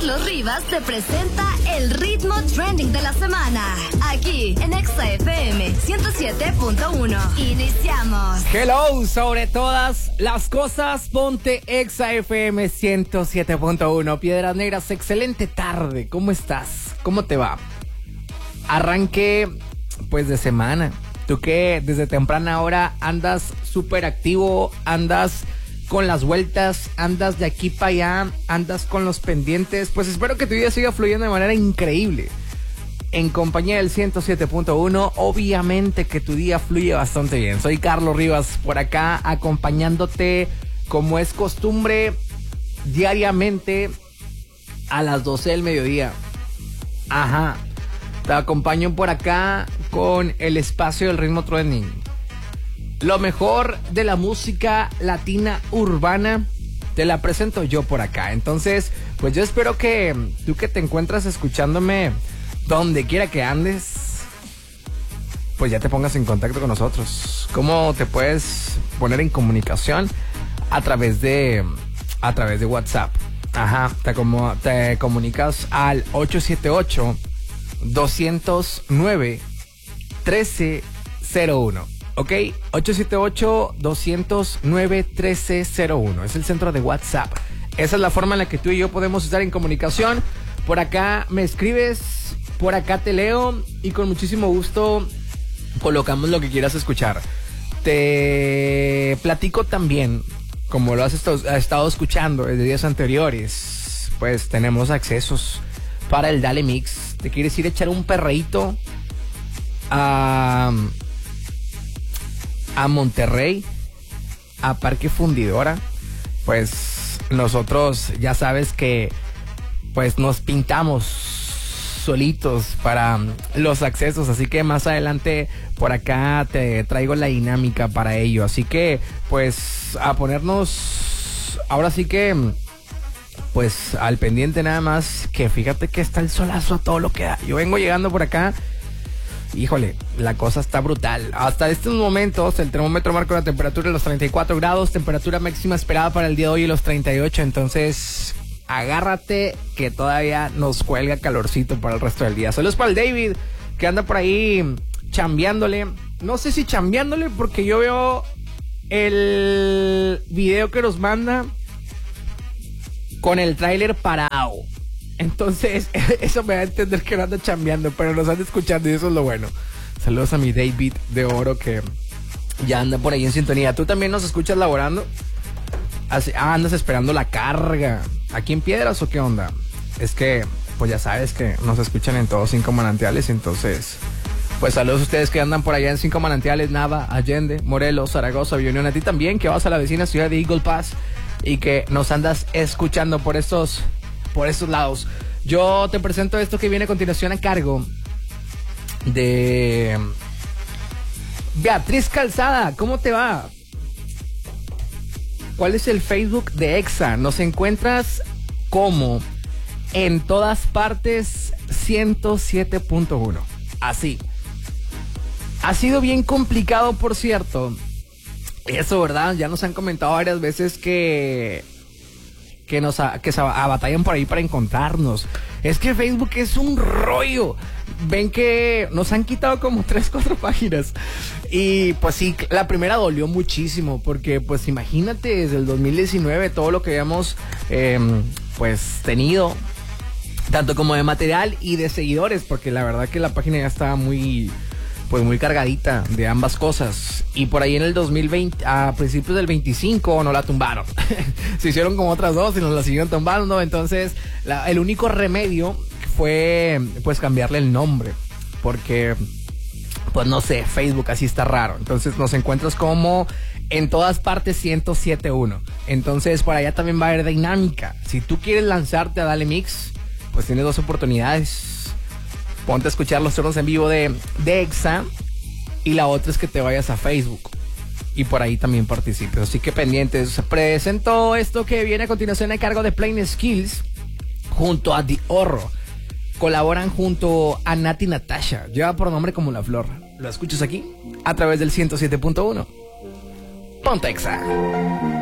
Carlos Rivas te presenta el ritmo trending de la semana. Aquí en Exa FM 107.1. Iniciamos. Hello, sobre todas las cosas, ponte Exa FM 107.1. Piedras Negras, excelente tarde. ¿Cómo estás? ¿Cómo te va? Arranque, pues, de semana. Tú que desde temprana hora andas súper activo, andas con las vueltas, andas de aquí para allá, andas con los pendientes. Pues espero que tu vida siga fluyendo de manera increíble. En compañía del 107.1, obviamente que tu día fluye bastante bien. Soy Carlos Rivas, por acá acompañándote como es costumbre diariamente a las 12 del mediodía. Ajá, te acompaño por acá con el espacio del ritmo trending. Lo mejor de la música latina urbana te la presento yo por acá. Entonces, pues yo espero que tú que te encuentras escuchándome donde quiera que andes, pues ya te pongas en contacto con nosotros. ¿Cómo te puedes poner en comunicación? A través de WhatsApp. Ajá, te comunicas al 878-209-1301. Ok, 878-209-1301. Es el centro de WhatsApp. Esa es la forma en la que tú y yo podemos estar en comunicación. Por acá me escribes, por acá te leo y con muchísimo gusto colocamos lo que quieras escuchar. Te platico también, como lo has estado escuchando desde días anteriores, pues tenemos accesos para el Dale Mix. ¿Te quieres ir a echar un perreíto a Monterrey, a Parque Fundidora? Pues nosotros ya sabes que pues nos pintamos solitos para los accesos, así que más adelante por acá te traigo la dinámica para ello. Así que pues a ponernos ahora sí que pues al pendiente, nada más que fíjate que está el solazo a todo lo que da. Yo vengo llegando por acá. Híjole, la cosa está brutal. Hasta estos momentos el termómetro marca una temperatura de los 34 grados, temperatura máxima esperada para el día de hoy los 38, entonces agárrate que todavía nos cuelga calorcito para el resto del día. Saludos para el David, que anda por ahí chambeándole. No sé si chambeándole porque yo veo el video que nos manda con el tráiler parado. Entonces, eso me da a entender que no anda chambeando, pero nos anda escuchando y eso es lo bueno. Saludos a mi David de Oro que ya anda por ahí en sintonía. ¿Tú también nos escuchas laborando? Andas esperando la carga. ¿Aquí en Piedras o qué onda? Es que, pues ya sabes que nos escuchan en todos 5 manantiales, entonces, pues saludos a ustedes que andan por allá en 5 manantiales, Nava, Allende, Morelos, Zaragoza, Villunión. A ti también que vas a la vecina ciudad de Eagle Pass y que nos andas escuchando por estos lados. Yo te presento esto que viene a continuación a cargo de Beatriz Calzada. ¿Cómo te va? ¿Cuál es el Facebook de Exa? Nos encuentras como en todas partes 107.1. Así. Ha sido bien complicado, por cierto. Eso, ¿verdad? Ya nos han comentado varias veces que se batallan por ahí para encontrarnos. Es que Facebook es un rollo. Ven que nos han quitado como 3-4 páginas. Y pues sí, la primera dolió muchísimo. Porque pues imagínate, desde el 2019 todo lo que habíamos pues tenido, tanto como de material y de seguidores. Porque la verdad que la página ya estaba muy cargadita de ambas cosas. Y por ahí en el 2020, a principios del 25, nos la tumbaron. Se hicieron como otras dos y nos la siguieron tumbando. Entonces, el único remedio fue, pues, cambiarle el nombre. Porque, pues, no sé, Facebook así está raro. Entonces, nos encuentras como en todas partes 107.1. Entonces, por allá también va a haber dinámica. Si tú quieres lanzarte a Dale Mix, pues tienes 2 oportunidades. Ponte a escuchar los turnos en vivo de Exa. Y la otra es que te vayas a Facebook y por ahí también participes. Así que pendientes. Presento esto que viene a continuación a cargo de Plain Skills junto a The Horror. Colaboran junto a Nati Natasha. Lleva por nombre Como la Flor. Lo escuchas aquí a través del 107.1. Ponte Exa.